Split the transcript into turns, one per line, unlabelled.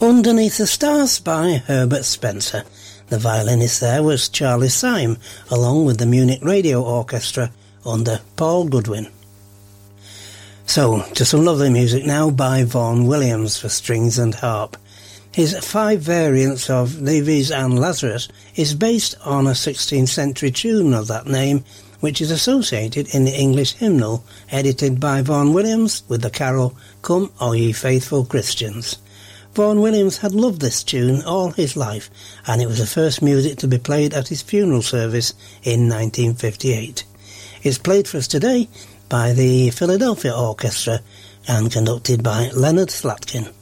Underneath the Stars by Herbert Spencer. The violinist there was Charlie Syme, along with the Munich Radio Orchestra under Paul Goodwin. So, to some lovely music now by Vaughan Williams for strings and harp. His 5 variants of Davies and Lazarus is based on a 16th century tune of that name, which is associated in the English hymnal edited by Vaughan Williams with the carol Come, O Ye Faithful Christians. Vaughan Williams had loved this tune all his life, and it was the first music to be played at his funeral service in 1958. It's played for us today by the Philadelphia Orchestra and conducted by Leonard Slatkin.